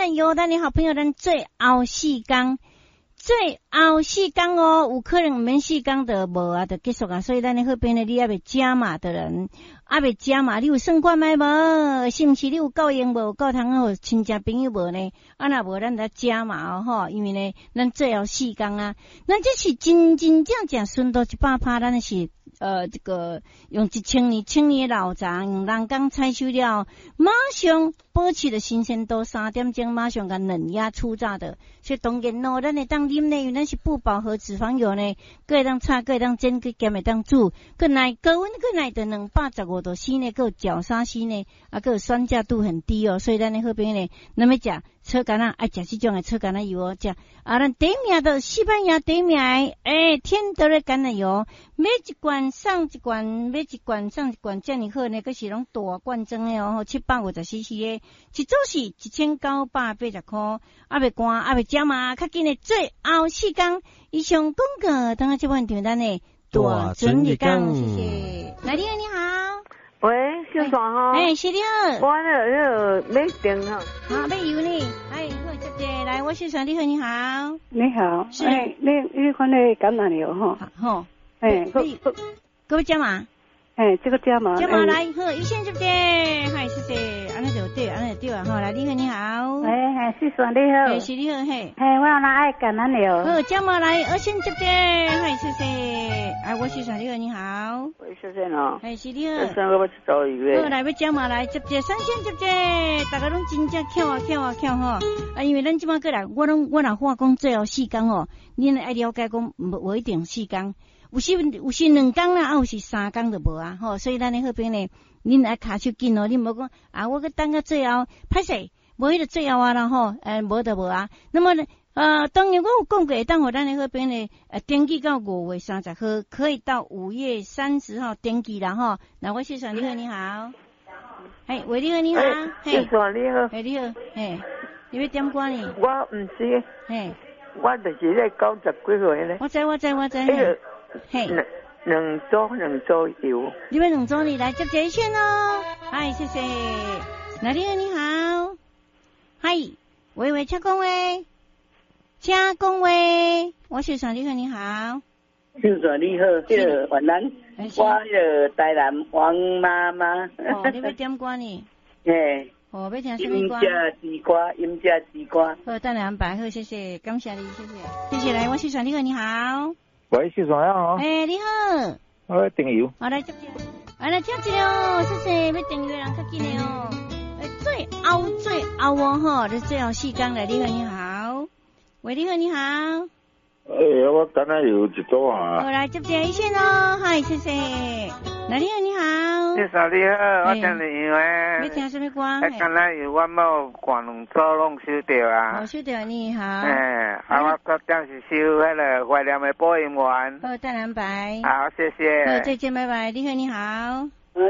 了有咱的好朋友，咱最后4天。最后4天哦，有可能免4天就无啊，就结束啊。所以咱的好朋友，你还未加码的人，还未加码，你有算过没无？是毋是你有够用无？够通好亲戚朋友无呢？啊，若无咱来加码哦吼，因为呢，咱最后4天啊，咱这是真正顺到100%，咱是这个用1000年的老茶，用人工采收了，马上保持的新鲜度3点钟，马上甲冷压出榨的。所以当然咯，咱会当啉呢，因为咱是不饱和脂肪油呢，可会当炒，可会当煎，可咸会当煮，可耐高温，可耐到215度 C 呢，可有角鲨烯呢，啊，可有酸价度很低哦，所以咱的好朋友呢，那么食扯橄榄，爱食这种的扯橄榄油哦，食啊，咱第一名的西班牙第一名天德的橄榄油，买一罐送一罐，买一罐送一罐，这样好呢，可是拢大罐装的哦，750cc 的，一组是1980块，啊，未关，啊，未加码，较紧的最后4天以上广告，等下这晚听咱的大准日讲，谢谢。来，你好，你好。 喂，小爽哈。 是你好。 我买电哈。 好，买油呢。好，接着来，我小爽，你好，你好。 你好。 是。 你看那橄榄油哈。 好。各位加码。 这个加码。 加码来，好，一线接着，谢谢，安尼就对啊，好，来，你好，你好。 小爽你好。 是你好， 我有拿爱橄榄油。 好，加码来，二线接着，谢谢。我小爽，你好，你好。 喂，小爽哦。 是你好。 小爽，我要去找鱼好，来，要加码来，接着三线接着，大家拢真正巧吼。因为咱即摆过来，我若话讲最后4天哦，恁爱了解讲无一定4天。有时2天啦，有时3天就无啊，吼，所以咱的好朋友呢，恁爱卡手紧哦，恁无讲我去等到最后，歹势，无迄个最后啊啦吼，无就无啊。那么呢，当然我有讲过，当互咱的好朋友呢，登记到5月30号，可以到5月30号登记啦吼。那我先生你好，你好，喂，你好，你好， 先生你好， 你好，你要点歌呢？ 我唔是，我就是咧90几岁咧。 我知。 两组油。 你们2组你来接这一线哦。谢谢。那你好，你好。喂，请讲喂。我小爽，你好，你好。 小爽你好，这个越南，我这台南王妈妈。 你要点歌呢？要听什么歌？ 音价之歌。 好，等下安排好，谢谢，感谢你，谢谢。来，我小爽，你好，你好。 喂，小爽呀，好。 你好。 我订油。 我来接着。来接着哦，谢谢，要订油的人较紧的哦。最后哦吼，你最后4天来，你好，你好。喂，你好，你好。 我橄榄油1组啊。 好，来接着一线哦，谢谢。来，你好，你好。 先生你好，我听你油要听什么歌？ 橄榄油我某灌2组拢收掉啊。 收掉你好。 我搁当是收迄个怀念的播音员。 好，等安排。 好，谢谢。 好，再见，拜拜。你好，你好。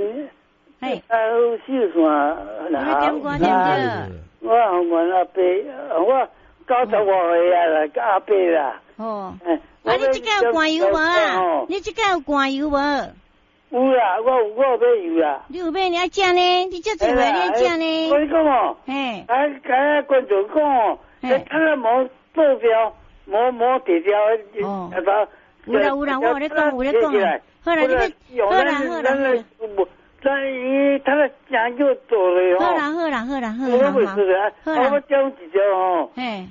小爽， 你要点歌对不对？ 我阿伯，我90多岁啊啦，阿伯啦。 你这个有灌油无啊？你这个有灌油无？ 有啦，我有买油啦。 你有买你爱食呢？你这嘴巴你爱食呢？ 我讲哦，观众讲哦，他无坐标，无地标， 有啦，我有咧讲。好啦，你要好啦。 在他的家就做了好啦。 我讲一条哦。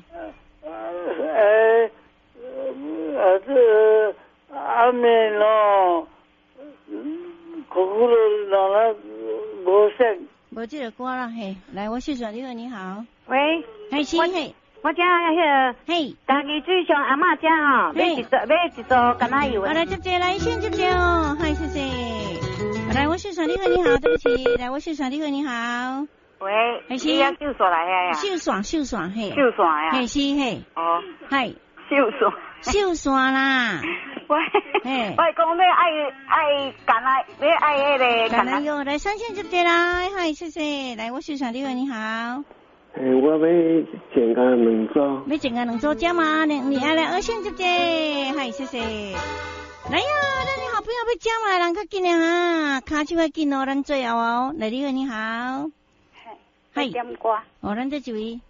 这阿妹咯，可可让他无声。 无这个歌啦，来，我小爽，你好。 喂， 是我家迄个，家己最上阿嬷家吼，买一组橄榄油。 来接来先接哦，谢谢。来，我小爽，你好，对不起，来，我小爽，你好。 喂，你要秀爽来呀？ 秀爽秀爽呀？ 是哦， 秀爽啦。 喂，我讲要爱橄榄，要爱迄个橄榄油，来3线接着来，谢谢。来，我小爽，你好。 我要健康2组。 要健康2组加吗？你爱来2线接着，谢谢。来呀，咱的好朋友要加嘛，人较紧的哈，卡手较紧哦，咱最后哦。来，你好。 点歌。 咱这一位。